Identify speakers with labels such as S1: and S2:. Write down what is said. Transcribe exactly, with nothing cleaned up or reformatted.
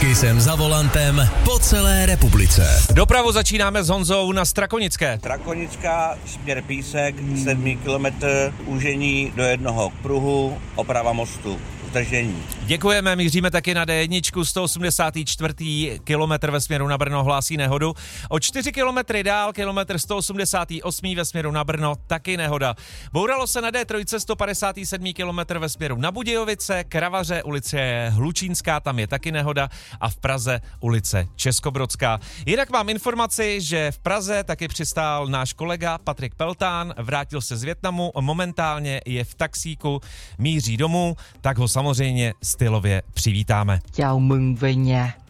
S1: Kisem za volantem po celé republice.
S2: Dopravu začínáme s Honzou na Strakonické.
S3: Strakonická, směr Písek, sedmý kilometr, úžení do jednoho pruhu, oprava mostu. Zdržení.
S2: Děkujeme, míříme taky na D jedna, sto osmdesátý čtvrtý kilometr ve směru na Brno hlásí nehodu. O čtyři kilometry dál, kilometr sto osmdesátý osmý ve směru na Brno, taky nehoda. Bouralo se na D tři, sto padesátý sedmý kilometr ve směru na Budějovice, Kravaře, ulice Hlučínská, tam je taky nehoda a v Praze ulice Českobrodská. Jinak mám informaci, že v Praze taky přistál náš kolega Patrik Peltán, vrátil se z Vietnamu, momentálně je v taxíku, míří domů, tak ho samozřejmě stylově přivítáme.
S4: Chào mừng về nhà.